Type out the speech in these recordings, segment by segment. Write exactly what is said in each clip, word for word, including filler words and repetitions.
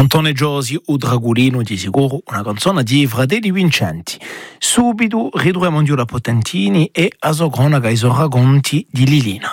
Cantone Giosi o Dragulino di sicuro una canzone di Fratelli Vincenti. Subito ritroviamo la Potentini e a cronaca i suoi racconti di Lilina.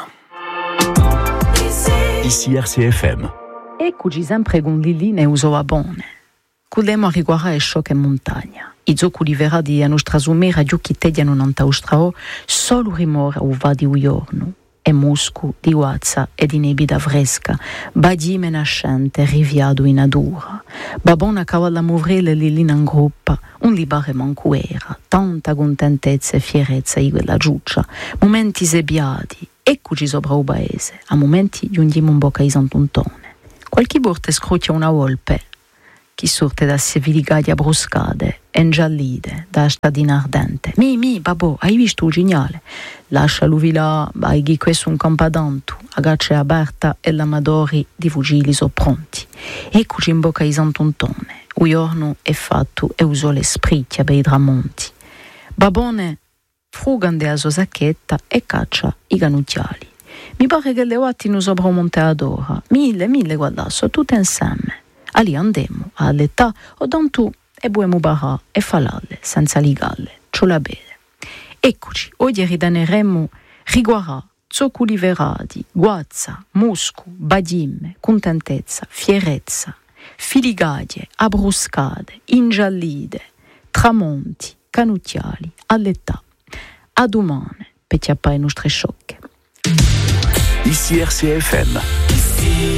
Ici R C F M. Eccoci sempre con Lilina e uso bone. Cudemo a riguardare ciò che è montagna. I zocchi di verà di a nostra sumera giù chi tediano nantaustrao solo rimora u va di uiorno. E muscu di guazza e di nebida fresca, badime nascente riviado in adura, babona cavalla muvrele lilina in gruppa, un libare mancuera, tanta contentezza e fierezza di quella giuccia, momenti sebiati, eccoci sopra un paese, a momenti giungiamo in bocca di Sant'Untone. Qualche borte scrocchia una volpe, chi sorte da seviligati a bruscade, engiallide, da stadina ardente. Mi, mi, babò, hai visto un gignale? Lascialo là, vai chi questo un campadantu, a gaccia aperta e l'amadori di fuggili so pronti. Eccoci in bocca di Sant'Untone, un giorno è fatto e usò le spricchia per i tramonti. Babone frugande a sua sacchetta e caccia i canucciali. Mi pare che le otti non sopra un monte ad ora, mille, mille guardasso, tutte insieme. Ali andemo all'età o tanto e buemo barà e falalle senza ligalle, ciò la bene. Eccoci, oggi ridaneremo riguarà, zoccoli veradi, guazza, muscu, badimme, contentezza, fierezza, filigadie, abruscade, ingiallide, tramonti, canucciali, all'età. A domani, per chiappare le nostre sciocche. Ici R C F M.